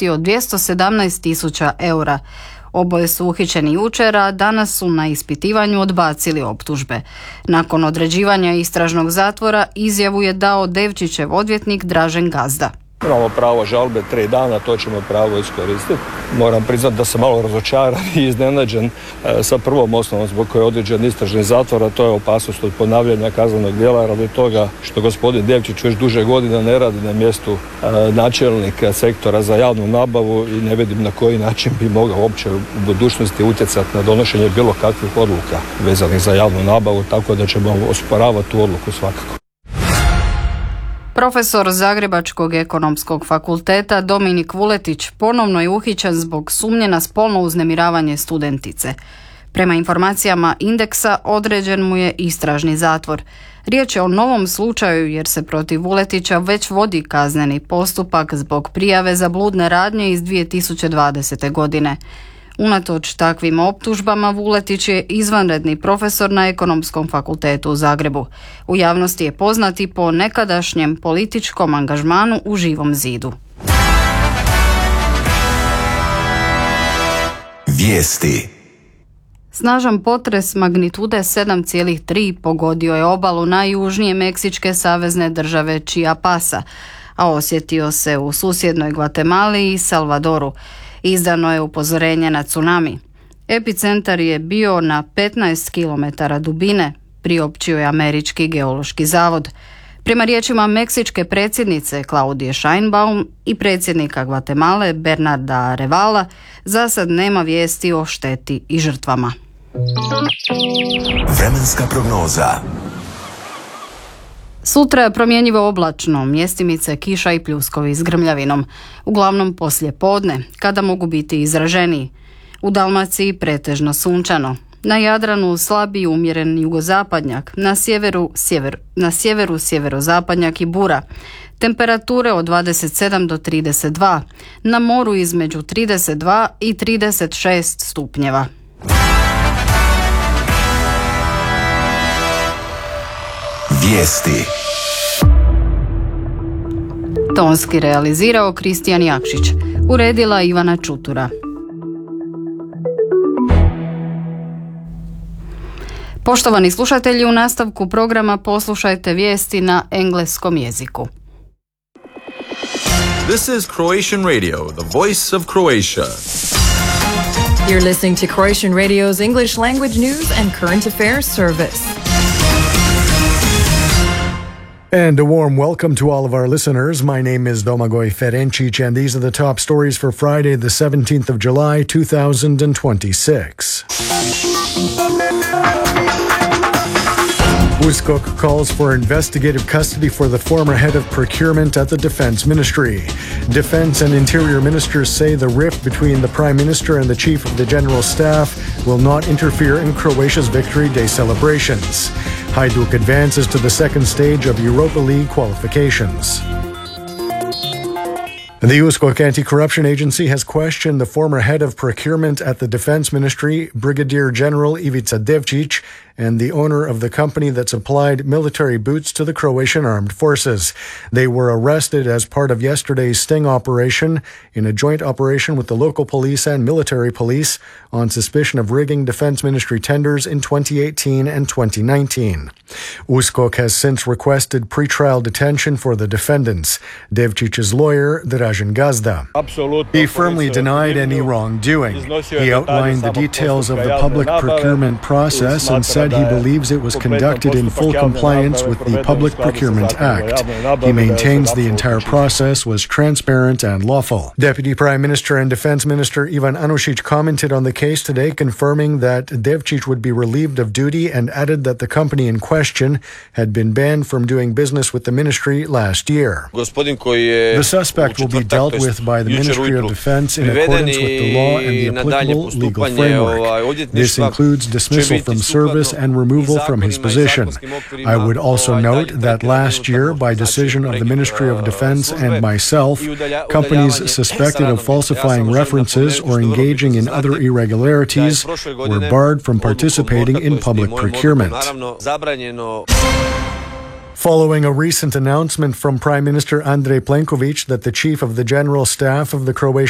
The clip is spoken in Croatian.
oštetio 217.000 eura. Oboje su uhićeni jučer, a danas su na ispitivanju odbacili optužbe. Nakon određivanja istražnog zatvora izjavu je dao Devčićev odvjetnik Dražen Gazda. Imamo pravo žalbe 3 dana, to ćemo pravo iskoristiti. Moram priznati da sam malo razočaran i iznenađen sa prvom osnovom zbog koje je određen istražni zatvor, a to je opasnost od ponavljanja kaznenog djela radi toga što gospodin Devčić već duže godina ne radi na mjestu načelnika sektora za javnu nabavu i ne vidim na koji način bi mogao uopće u budućnosti utjecati na donošenje bilo kakvih odluka vezanih za javnu nabavu, tako da ćemo osporavati tu odluku svakako. Profesor Zagrebačkog ekonomskog fakulteta Dominik Vuletić ponovno je uhićen zbog sumnje na spolno uznemiravanje studentice. Prema informacijama Indeksa određen mu je istražni zatvor. Riječ je o novom slučaju jer se protiv Vuletića već vodi kazneni postupak zbog prijave za bludne radnje iz 2020. godine. Unatoč takvim optužbama, Vuletić je izvanredni profesor na Ekonomskom fakultetu u Zagrebu. U javnosti je poznat i po nekadašnjem političkom angažmanu u Živom zidu. Vijesti. Snažan potres magnitude 7,3 pogodio je obalu najjužnije meksičke savezne države Chiapasa, a osjetio se u susjednoj Gvatemali i Salvadoru. Izdano je upozorenje na tsunami. Epicentar je bio na 15 km dubine, priopćio je Američki geološki zavod. Prema riječima meksičke predsjednice Klaudije Sheinbaum i predsjednika Gvatemale Bernarda Arevala, za sad nema vijesti o šteti i žrtvama. Vremenska prognoza. Sutra je promjenjivo oblačno, mjestimice kiša i pljuskovi s grmljavinom, uglavnom poslije podne, kada mogu biti izraženiji. U Dalmaciji pretežno sunčano, na Jadranu slabi umjeren jugozapadnjak, na sjeveru sjeverozapadnjak i bura. Temperature od 27 do 32, na moru između 32 i 36 stupnjeva. Vijesti. Tonski realizirao Kristijan Jakšić, uredila Ivana Čutura. Poštovani slušatelji, u nastavku programa poslušajte vijesti na engleskom jeziku. This is Croatian Radio, the voice of Croatia. You're listening to Croatian Radio's English language news and current affairs service. And a warm welcome to all of our listeners. My name is Domagoj Ferencic, and these are the top stories for Friday, the 17th of July, 2026. USKOK calls for investigative custody for the former head of procurement at the Defense Ministry. Defense and Interior ministers say the rift between the Prime Minister and the Chief of the General Staff will not interfere in Croatia's Victory Day celebrations. Hajduk advances to the second stage of Europa League qualifications. The USKOK Anti-Corruption Agency has questioned the former head of procurement at the Defense Ministry, Brigadier General Ivica Devčić, and the owner of the company that supplied military boots to the Croatian armed forces. They were arrested as part of yesterday's sting operation in a joint operation with the local police and military police on suspicion of rigging Defense Ministry tenders in 2018 and 2019. USKOK has since requested pretrial detention for the defendants. Devčić's lawyer, Dražen Gazda. He firmly denied any wrongdoing. He outlined the details of the public procurement process and said he believes it was conducted in full compliance with the Public Procurement Act. He maintains the entire process was transparent and lawful. Deputy Prime Minister and Defense Minister Ivan Anušić commented on the case today, confirming that Devčić would be relieved of duty and added that the company in question had been banned from doing business with the ministry last year. The suspect will be dealt with by the Ministry of Defense in accordance with the law and the applicable legal framework. This includes dismissal from service and removal from his position. I would also note that last year, by decision of the Ministry of Defense and myself, companies suspected of falsifying references or engaging in other irregularities were barred from participating in public procurement. Following a recent announcement from Prime Minister Andrej Plenković that the Chief of the General Staff of the Croatian